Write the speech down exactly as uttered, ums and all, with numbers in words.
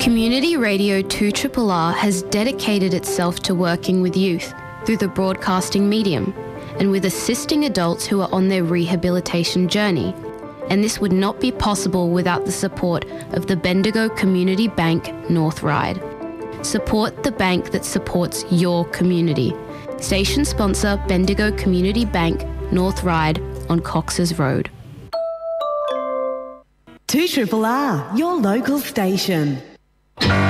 Community Radio two R R R has dedicated itself to working with youth through the broadcasting medium and with assisting adults who are on their rehabilitation journey. And this would not be possible without the support of the Bendigo Community Bank North Ryde. Support the bank that supports your community. Station sponsor Bendigo Community Bank North Ryde on Cox's Road. two R R R, your local station.